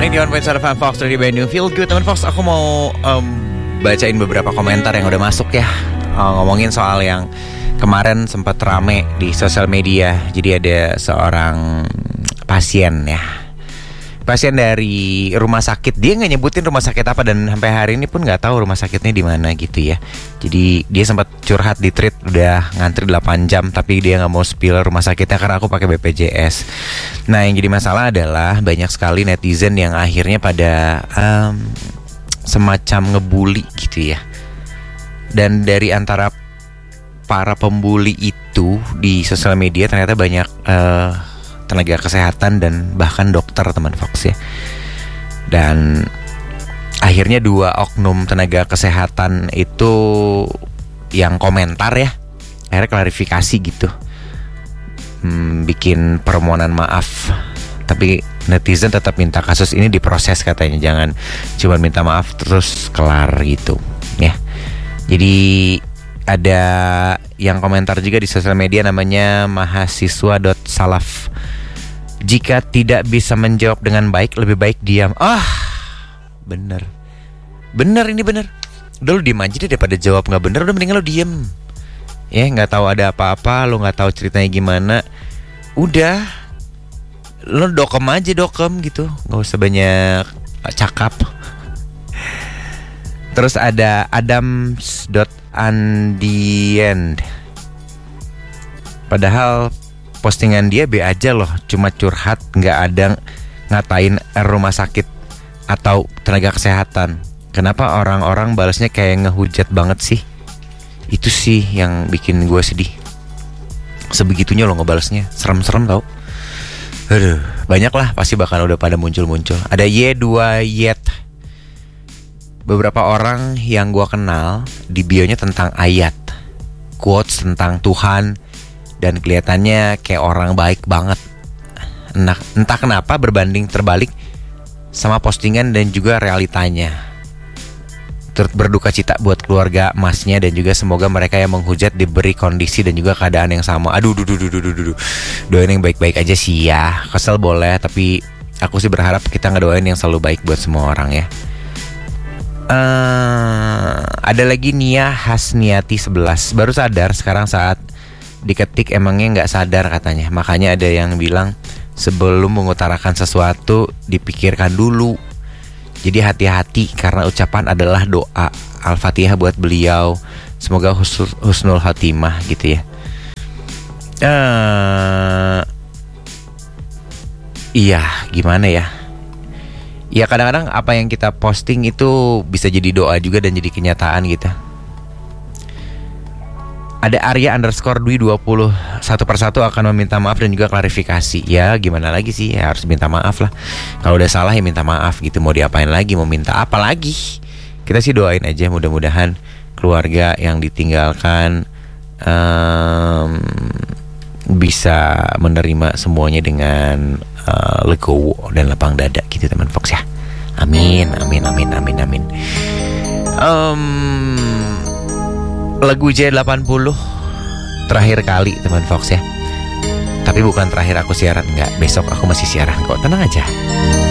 91.7 Fox dari Bandung Feel Good. Teman Fox, aku mau bacain beberapa komentar yang udah masuk ya, ngomongin soal yang kemarin sempat rame di sosial media. Jadi ada seorang pasien ya, pasien dari rumah sakit. Dia nggak nyebutin rumah sakit apa dan sampai hari ini pun nggak tahu rumah sakitnya di mana gitu ya. Jadi dia sempat curhat di tweet, udah ngantri 8 jam tapi dia nggak mau spill rumah sakitnya karena aku pakai BPJS. Nah, yang jadi masalah adalah banyak sekali netizen yang akhirnya pada semacam ngebully gitu ya. Dan dari antara para pembuli itu di sosial media ternyata banyak tenaga kesehatan dan bahkan dokter, teman Fox ya. Dan akhirnya 2 oknum tenaga kesehatan itu yang komentar ya, akhirnya klarifikasi gitu, bikin permohonan maaf. Tapi netizen tetap minta kasus ini diproses katanya, jangan cuma minta maaf terus kelar gitu ya. Jadi ada yang komentar juga di sosial media, namanya mahasiswa.salaf. Jika tidak bisa menjawab dengan baik, lebih baik diam. Bener ini bener. Udah lu diem aja deh, daripada jawab gak bener, udah mendingan lu diem. Ya, gak tahu ada apa-apa, lu gak tahu ceritanya gimana, udah lu dokem gitu, gak usah banyak cakap. Terus ada adams.andient. Padahal postingan dia be aja loh, cuma curhat, gak ada ngatain rumah sakit atau tenaga kesehatan. Kenapa orang-orang balasnya kayak ngehujat banget sih? Itu sih yang bikin gue sedih. Sebegitunya loh ngebalasnya, serem-serem tau. Aduh, banyak lah pasti bakal udah pada muncul-muncul. Ada Y2Yet. Beberapa orang yang gue kenal di bionya tentang ayat, quotes tentang Tuhan, dan kelihatannya kayak orang baik banget. Entah kenapa berbanding terbalik sama postingan dan juga realitanya. Turut berduka cita buat keluarga emasnya dan juga semoga mereka yang menghujat diberi kondisi dan juga keadaan yang sama. Aduh. Doain yang baik-baik aja sih ya. Kesel boleh, tapi aku sih berharap kita ngedoain yang selalu baik buat semua orang ya. Ada lagi Nia Hasniati 11. Baru sadar sekarang saat diketik, emangnya gak sadar katanya. Makanya ada yang bilang sebelum mengutarakan sesuatu dipikirkan dulu. Jadi hati-hati karena ucapan adalah doa. Al-Fatihah buat beliau, semoga husnul khatimah gitu ya. Iya, gimana ya? Ya kadang-kadang apa yang kita posting itu bisa jadi doa juga dan jadi kenyataan gitu. Ada Arya_Dwi 20 satu persatu akan meminta maaf dan juga klarifikasi. Ya gimana lagi sih, ya harus minta maaf lah. Kalau udah salah ya minta maaf gitu. Mau diapain lagi, mau minta apa lagi? Kita sih doain aja, mudah-mudahan keluarga yang ditinggalkan bisa menerima semuanya dengan legowo dan lapang dada gitu teman Fox ya. Amin. Lagu J80 terakhir kali teman Fox ya. Tapi bukan terakhir aku siaran, enggak. Besok aku masih siaran kok, tenang aja.